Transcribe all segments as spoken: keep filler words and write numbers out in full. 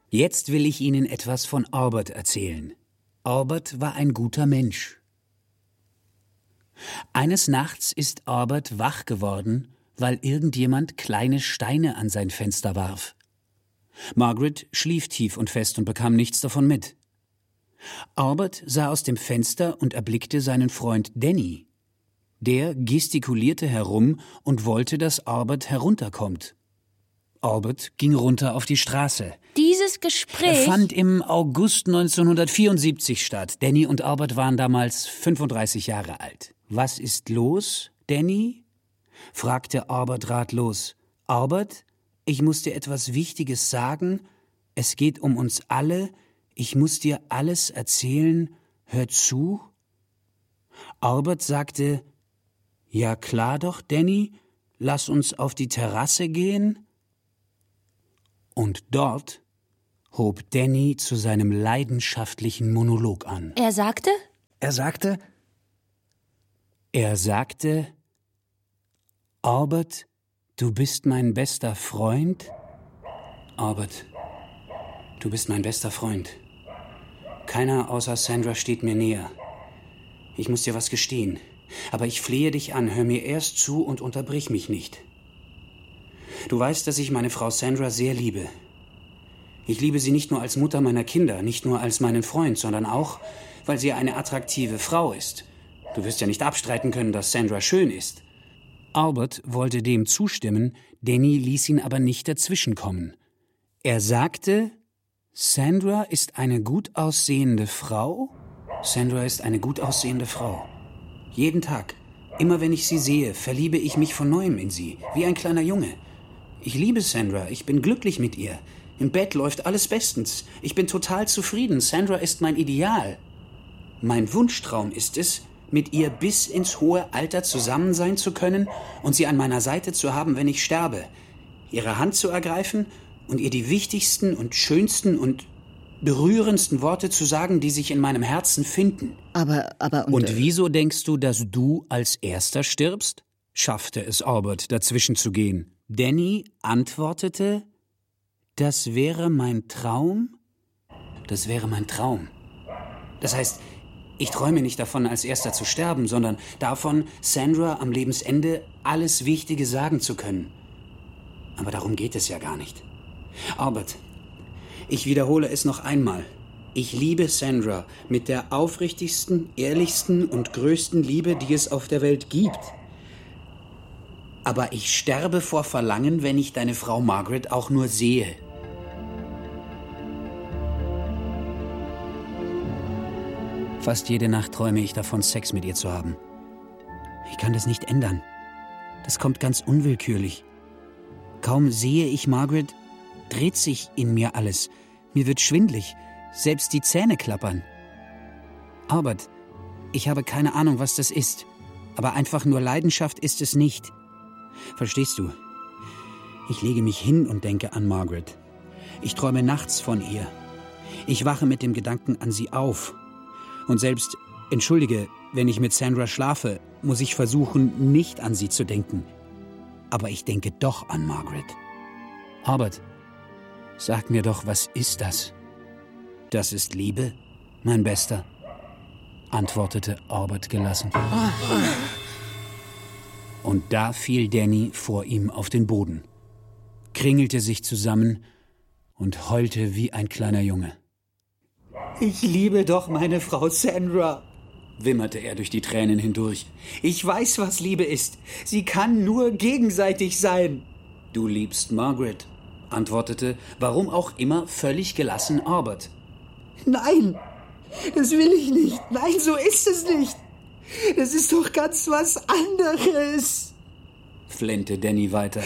Jetzt will ich Ihnen etwas von Albert erzählen. Albert war ein guter Mensch. Eines Nachts ist Albert wach geworden, weil irgendjemand kleine Steine an sein Fenster warf. Margaret schlief tief und fest und bekam nichts davon mit. Albert sah aus dem Fenster und erblickte seinen Freund Danny. Der gestikulierte herum und wollte, dass Albert herunterkommt. Albert ging runter auf die Straße. Dieses Gespräch fand im August neunzehnhundertvierundsiebzig statt. Danny und Albert waren damals fünfunddreißig Jahre alt. »Was ist los, Danny?« fragte Albert ratlos. »Albert, ich muss dir etwas Wichtiges sagen. Es geht um uns alle. Ich muss dir alles erzählen. Hör zu.« Albert sagte, »Ja klar doch, Danny. Lass uns auf die Terrasse gehen.« Und dort hob Danny zu seinem leidenschaftlichen Monolog an. Er sagte? Er sagte, er sagte, Albert, du bist mein bester Freund? Albert, du bist mein bester Freund. Keiner außer Sandra steht mir näher. Ich muss dir was gestehen, aber ich flehe dich an, hör mir erst zu und unterbrich mich nicht. Du weißt, dass ich meine Frau Sandra sehr liebe. Ich liebe sie nicht nur als Mutter meiner Kinder, nicht nur als meinen Freund, sondern auch, weil sie eine attraktive Frau ist. Du wirst ja nicht abstreiten können, dass Sandra schön ist. Albert wollte dem zustimmen, Danny ließ ihn aber nicht dazwischenkommen. Er sagte, Sandra ist eine gut aussehende Frau? Sandra ist eine gut aussehende Frau. Jeden Tag, immer wenn ich sie sehe, verliebe ich mich von neuem in sie, wie ein kleiner Junge. Ich liebe Sandra, ich bin glücklich mit ihr. Im Bett läuft alles bestens. Ich bin total zufrieden. Sandra ist mein Ideal. Mein Wunschtraum ist es, mit ihr bis ins hohe Alter zusammen sein zu können und sie an meiner Seite zu haben, wenn ich sterbe. Ihre Hand zu ergreifen und ihr die wichtigsten und schönsten und berührendsten Worte zu sagen, die sich in meinem Herzen finden. Aber, aber... Und, und wieso denkst du, dass du als Erster stirbst? Schaffte es Albert, dazwischen zu gehen. Danny antwortete, das wäre mein Traum? Das wäre mein Traum. Das heißt, ich träume nicht davon, als Erster zu sterben, sondern davon, Sandra am Lebensende alles Wichtige sagen zu können. Aber darum geht es ja gar nicht. Albert, ich wiederhole es noch einmal. Ich liebe Sandra mit der aufrichtigsten, ehrlichsten und größten Liebe, die es auf der Welt gibt. Aber ich sterbe vor Verlangen, wenn ich deine Frau Margaret auch nur sehe. Fast jede Nacht träume ich davon, Sex mit ihr zu haben. Ich kann das nicht ändern. Das kommt ganz unwillkürlich. Kaum sehe ich Margaret, dreht sich in mir alles. Mir wird schwindlig, selbst die Zähne klappern. Albert, ich habe keine Ahnung, was das ist. Aber einfach nur Leidenschaft ist es nicht. Verstehst du? Ich lege mich hin und denke an Margaret. Ich träume nachts von ihr. Ich wache mit dem Gedanken an sie auf. Und selbst, entschuldige, wenn ich mit Sandra schlafe, muss ich versuchen, nicht an sie zu denken. Aber ich denke doch an Margaret. Albert, sag mir doch, was ist das? Das ist Liebe, mein Bester, antwortete Albert gelassen. Und da fiel Danny vor ihm auf den Boden, kringelte sich zusammen und heulte wie ein kleiner Junge. »Ich liebe doch meine Frau Sandra«, wimmerte er durch die Tränen hindurch. »Ich weiß, was Liebe ist. Sie kann nur gegenseitig sein.« »Du liebst Margaret«, antwortete, warum auch immer, völlig gelassen Albert. »Nein, das will ich nicht. Nein, so ist es nicht. Das ist doch ganz was anderes«, flennte Danny weiter.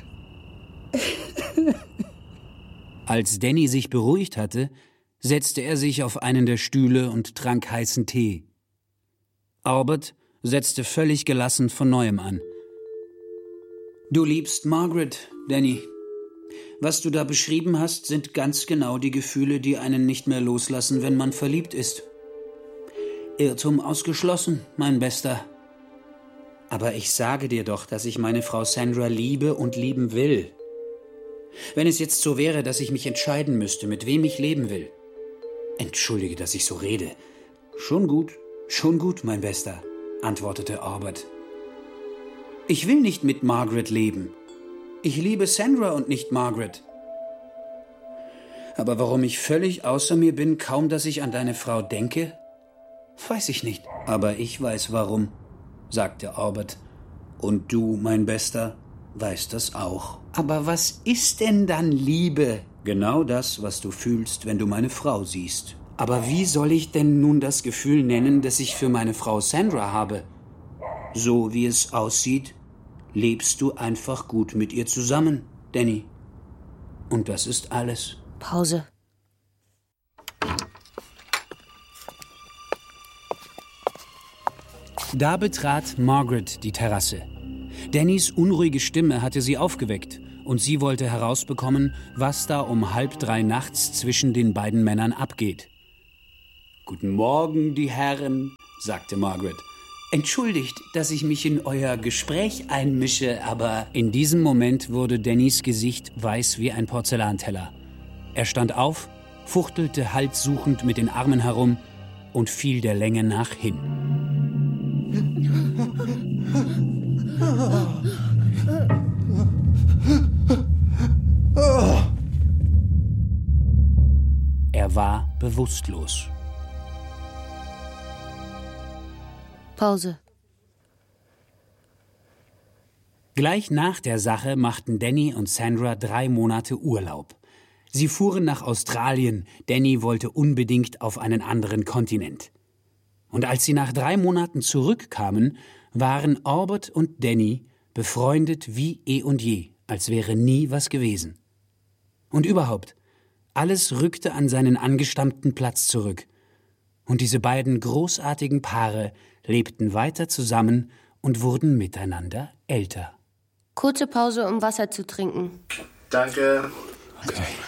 Als Danny sich beruhigt hatte, setzte er sich auf einen der Stühle und trank heißen Tee. Albert setzte völlig gelassen von Neuem an. »Du liebst Margaret, Danny. Was du da beschrieben hast, sind ganz genau die Gefühle, die einen nicht mehr loslassen, wenn man verliebt ist. Irrtum ausgeschlossen, mein Bester. Aber ich sage dir doch, dass ich meine Frau Sandra liebe und lieben will. Wenn es jetzt so wäre, dass ich mich entscheiden müsste, mit wem ich leben will. Entschuldige, dass ich so rede. Schon gut, schon gut, mein Bester, antwortete Albert. Ich will nicht mit Margaret leben. Ich liebe Sandra und nicht Margaret. Aber warum ich völlig außer mir bin, kaum dass ich an deine Frau denke, weiß ich nicht. Aber ich weiß warum, sagte Albert. Und du, mein Bester, weißt das auch. Aber was ist denn dann Liebe? Genau das, was du fühlst, wenn du meine Frau siehst. Aber wie soll ich denn nun das Gefühl nennen, das ich für meine Frau Sandra habe? So wie es aussieht, lebst du einfach gut mit ihr zusammen, Danny. Und das ist alles. Pause. Da betrat Margaret die Terrasse. Dannys unruhige Stimme hatte sie aufgeweckt und sie wollte herausbekommen, was da um halb drei nachts zwischen den beiden Männern abgeht. »Guten Morgen, die Herren«, sagte Margaret. »Entschuldigt, dass ich mich in euer Gespräch einmische, aber...« In diesem Moment wurde Dannys Gesicht weiß wie ein Porzellanteller. Er stand auf, fuchtelte halssuchend mit den Armen herum und fiel der Länge nach hin. Er war bewusstlos. Pause. Gleich nach der Sache machten Danny und Sandra drei Monate Urlaub. Sie fuhren nach Australien, Danny wollte unbedingt auf einen anderen Kontinent. Und als sie nach drei Monaten zurückkamen, waren Albert und Danny befreundet wie eh und je, als wäre nie was gewesen. Und überhaupt, alles rückte an seinen angestammten Platz zurück. Und diese beiden großartigen Paare lebten weiter zusammen und wurden miteinander älter. Kurze Pause, um Wasser zu trinken. Danke. Okay.